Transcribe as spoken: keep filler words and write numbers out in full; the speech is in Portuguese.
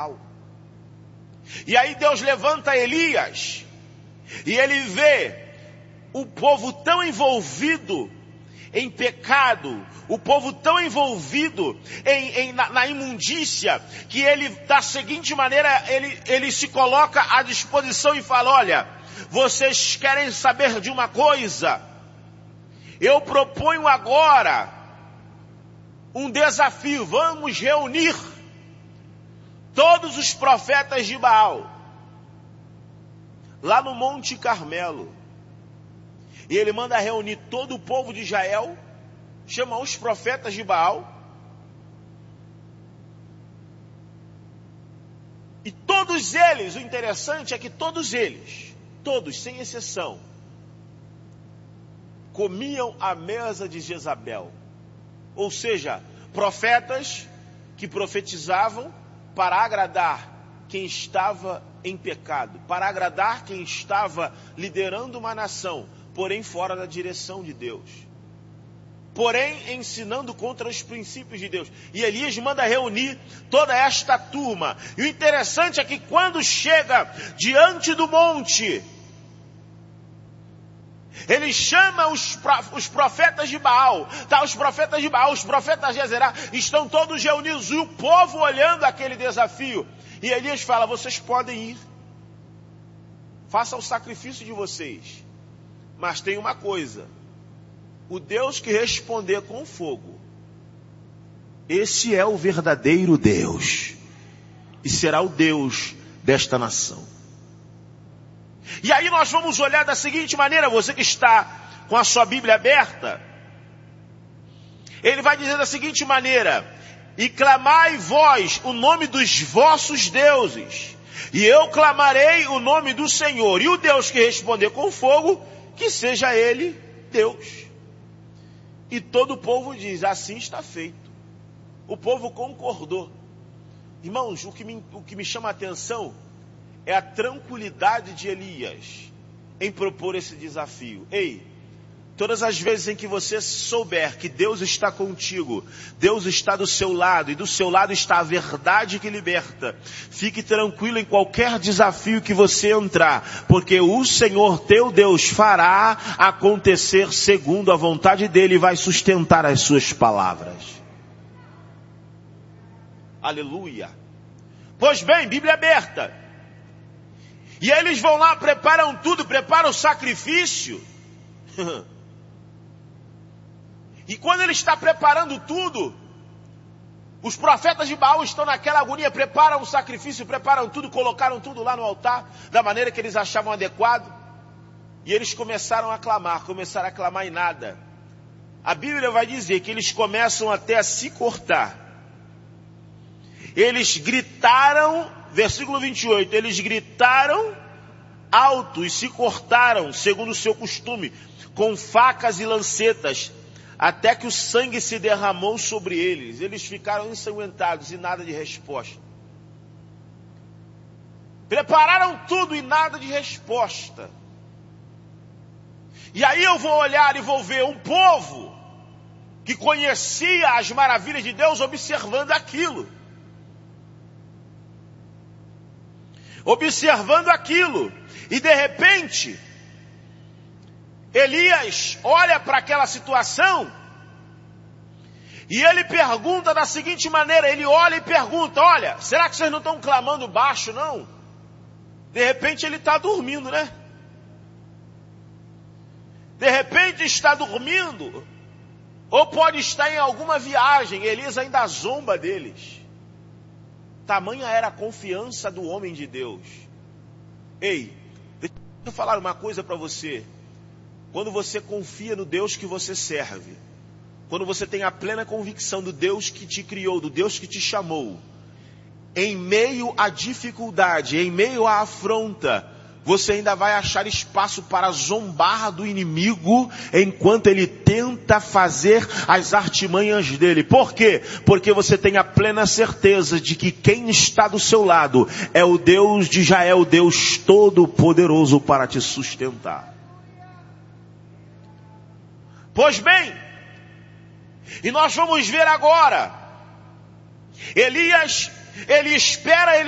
Baal. E aí Deus levanta Elias, e ele vê o povo tão envolvido em pecado, o povo tão envolvido em, em, na, na imundícia, que ele, da seguinte maneira, ele, ele se coloca à disposição e fala: olha, vocês querem saber de uma coisa? Eu proponho agora um desafio. Vamos reunir todos os profetas de Baal lá no Monte Carmelo. E ele manda reunir todo o povo de Israel, chama os profetas de Baal, e todos eles, o interessante é que todos eles, todos sem exceção, comiam à mesa de Jezabel. Ou seja, profetas que profetizavam para agradar quem estava em pecado, para agradar quem estava liderando uma nação, porém fora da direção de Deus, porém ensinando contra os princípios de Deus. E Elias manda reunir toda esta turma. E o interessante é que quando chega diante do monte, ele chama os, os profetas de Baal, tá? Os profetas de Baal, os profetas de Jezerá, estão todos reunidos, e o povo olhando aquele desafio. E Elias fala: vocês podem ir, façam o sacrifício de vocês, mas tem uma coisa: o Deus que responder com fogo, esse é o verdadeiro Deus, e será o Deus desta nação. E aí nós vamos olhar da seguinte maneira, você que está com a sua Bíblia aberta, ele vai dizer da seguinte maneira: e clamai vós o nome dos vossos deuses, e eu clamarei o nome do Senhor, e o Deus que responder com fogo, que seja ele Deus. E todo o povo diz: assim está feito. O povo concordou. Irmãos, o que me, o que me chama a atenção é a tranquilidade de Elias em propor esse desafio. Ei, todas as vezes em que você souber que Deus está contigo, Deus está do seu lado, e do seu lado está a verdade que liberta, fique tranquilo em qualquer desafio que você entrar, porque o Senhor teu Deus fará acontecer segundo a vontade dele e vai sustentar as suas palavras. Aleluia. Pois bem, Bíblia aberta. E eles vão lá, preparam tudo, preparam o sacrifício. E quando ele está preparando tudo, os profetas de Baal estão naquela agonia, preparam o sacrifício, preparam tudo, colocaram tudo lá no altar, da maneira que eles achavam adequado. E eles começaram a clamar, começaram a clamar e nada. A Bíblia vai dizer que eles começam até a se cortar. Eles gritaram, versículo vinte e oito, eles gritaram alto e se cortaram, segundo o seu costume, com facas e lancetas, até que o sangue se derramou sobre eles. Eles ficaram ensanguentados e nada de resposta. Prepararam tudo e nada de resposta. E aí eu vou olhar e vou ver um povo que conhecia as maravilhas de Deus observando aquilo. Observando aquilo. E de repente, Elias olha para aquela situação e ele pergunta da seguinte maneira, ele olha e pergunta: olha, será que vocês não estão clamando baixo, não? De repente ele está dormindo, né? De repente está dormindo, ou pode estar em alguma viagem. Elias ainda zomba deles. Tamanha era a confiança do homem de Deus. Ei, deixa eu falar uma coisa para você. Quando você confia no Deus que você serve, quando você tem a plena convicção do Deus que te criou, do Deus que te chamou, em meio à dificuldade, em meio à afronta, você ainda vai achar espaço para zombar do inimigo enquanto ele tenta fazer as artimanhas dele. Por quê? Porque você tem a plena certeza de que quem está do seu lado é o Deus de Israel, o Deus Todo-Poderoso para te sustentar. Pois bem, e nós vamos ver agora, Elias, ele espera, ele